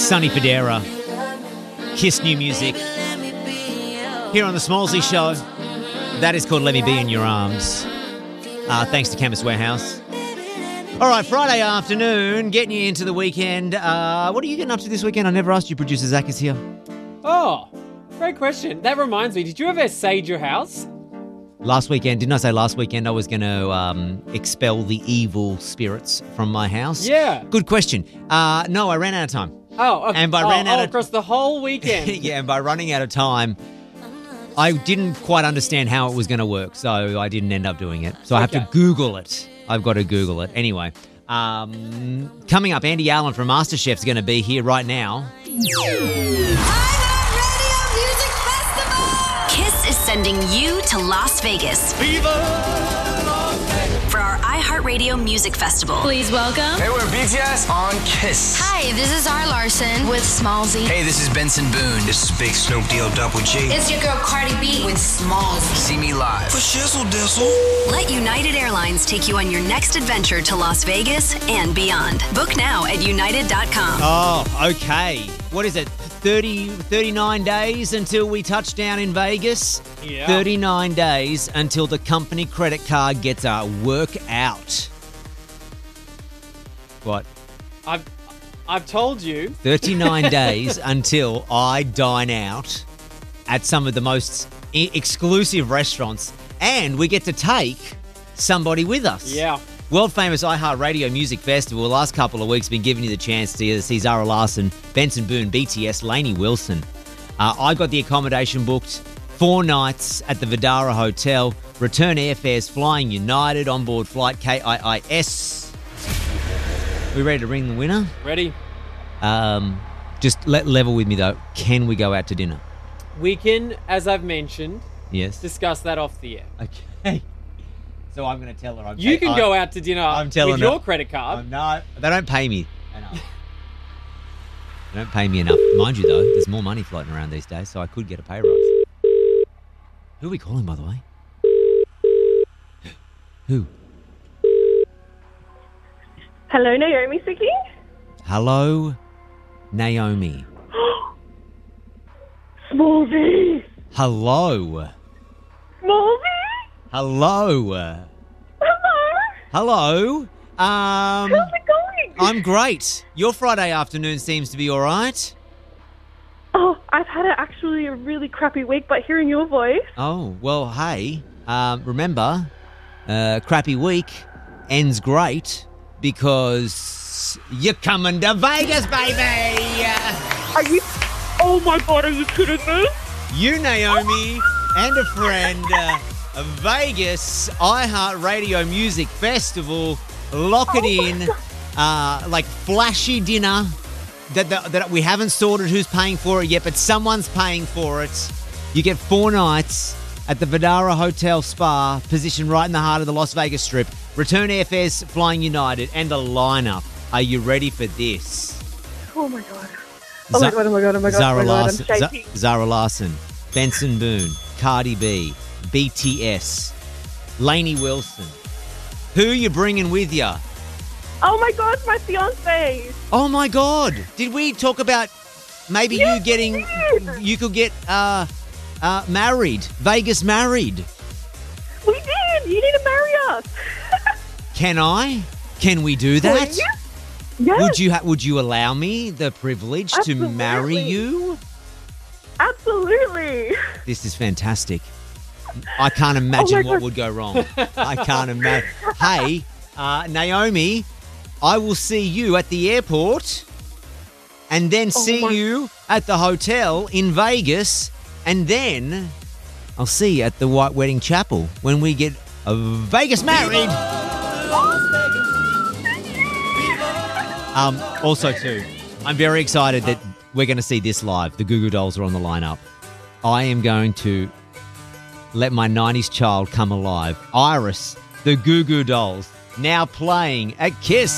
Sonny Fodera, Kiss New Music, here on the Smallsy Show. That is called Let Me Be in Your Arms. Thanks to Chemist Warehouse. All right, Friday afternoon, getting you into the weekend. What are you getting up to this weekend? I never asked you. Producer Zach is here. Oh, great question. That reminds me, did you ever sage your house? Last weekend, didn't I say last weekend I was going to expel the evil spirits from my house? Yeah. Good question. No, I ran out of time. Oh, okay. And by ran out of across the whole weekend. Yeah, and by running out of time, I didn't quite understand how it was going to work, so I didn't end up doing it. So I have to Google it. I've got to Google it. Anyway, coming up, Andy Allen from MasterChef is going to be here right now. Kiss is sending you to Las Vegas. Viva Las Vegas! For our iHeartRadio Music Festival. Please welcome. Hey, we're BTS on Kiss. Hi, this is Zara Larson with Smallsy. Hey, this is Benson Boone. This is Big Snoop Deal Double G. It's your girl Cardi B with Smallsy. See me live. For shizzle dizzle. Let United Airlines take you on your next adventure to Las Vegas and beyond. Book now at united.com. Oh, okay. What is it? 39 days until we touch down in Vegas? Yeah. 39 days until the company credit card gets a workout. What? I've told you. 39 days until I dine out at some of the most exclusive restaurants and we get to take somebody with us. Yeah. World famous iHeartRadio Music Festival. The last couple of weeks been giving you the chance to see Zara Larson, Benson Boone, BTS, Lainey Wilson. I got the accommodation booked, 4 nights at the Vdara Hotel, return airfares flying United, onboard flight KIIS. We ready to ring the winner? Ready? Just level with me though. Can we go out to dinner? We can, as I've mentioned, Yes. discuss that off the air. Okay. So I'm going to tell her. You can go out to dinner with your credit card. No, they don't pay me enough. They don't pay me enough. Mind you, though, there's more money floating around these days, so I could get a pay rise. Who are we calling, by the way? Who? Hello, Naomi speaking. Hello, Naomi. Smallsy. Hello. Smallsy. Hello. Hello. Hello. How's it going? I'm great. Your Friday afternoon seems to be all right. Oh, I've had actually a really crappy week, but hearing your voice. Oh, well, hey, remember, crappy week ends great because you're coming to Vegas, baby. Are you? Oh my God, are you kidding me? You, Naomi, and a friend, Vegas iHeartRadio Music Festival. Lock it in, like flashy dinner that we haven't sorted who's paying for it yet, but someone's paying for it. You get 4 nights at the Vdara Hotel Spa, positioned right in the heart of the Las Vegas Strip. Return airfares flying United and a lineup. Are you ready for this? Oh my God. Oh my God, oh my God, oh my God, Zara oh my God, Larson, I'm shaking. Zara Larson, Benson Boone, Cardi B, BTS, Lainey Wilson. Who are you bringing with you? Oh my God, my fiance. Oh my God! Did we talk about maybe Yes, you getting? we did. You could get married, Vegas married. We did. You need to marry us. Can I? Can we do that? Please? Yes. Would you allow me the privilege to marry Absolutely. you? Absolutely. This is fantastic. I can't imagine my what God. would go wrong. I can't imagine. Hey, Naomi, I will see you at the airport and then see you at the hotel in Vegas, and then I'll see you at the White Wedding Chapel when we get Vegas married. Also, too, I'm very excited that we're going to see this live. The Goo Goo Dolls are on the lineup. I am going to let my 90s child come alive. Iris, the Goo Goo Dolls, now playing at Kiss.